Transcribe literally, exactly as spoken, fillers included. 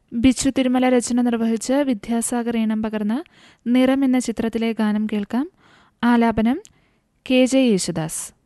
ബിച്ചു തിരുമല രചന നിർവഹിച്ച് വിദ്യാസാഗർ ഈണം പകർന്ന നിറം എന്ന ചിത്രത്തിലെ ഗാനം കേൾക്കാം. ആലാപനം കെ ജെ യേശുദാസ്.